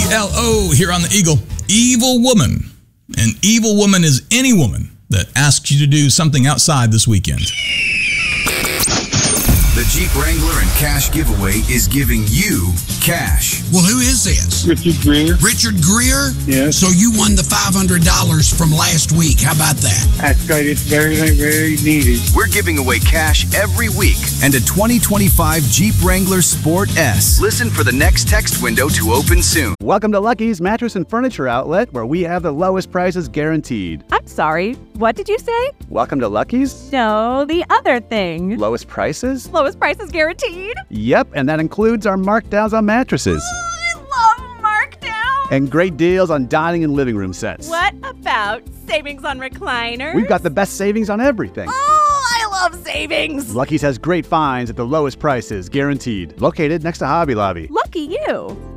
ELO here on the Eagle. Evil woman. An evil woman is any woman that asks you to do something outside this weekend. The Jeep Wrangler and Cash giveaway is giving you cash. Well, who is this? Richard Greer. Richard Greer? Yes. So you won the $500 from last week. How about that? That's great. It's very, very needed. We're giving away cash every week and a 2025 Jeep Wrangler Sport S. Listen for the next text window to open soon. Welcome to Lucky's Mattress and Furniture Outlet, where we have the lowest prices guaranteed. I'm sorry, what did you say? Welcome to Lucky's? No, the other thing. Lowest prices? Lowest prices guaranteed? Yep, and that includes our markdowns on mattresses. I love markdown. And great deals on dining and living room sets. What about savings on recliners? We've got the best savings on everything. Oh, I love savings. Lucky's has great finds at the lowest prices, guaranteed. Located next to Hobby Lobby. Lucky you.